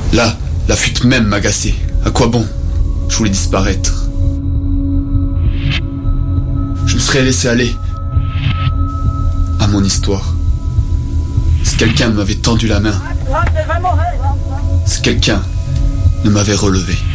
Là, la fuite même m'agaçait. À quoi bon? Je voulais disparaître. Je me serais laissé aller à mon histoire. Si quelqu'un m'avait tendu la main, si quelqu'un ne m'avait relevé.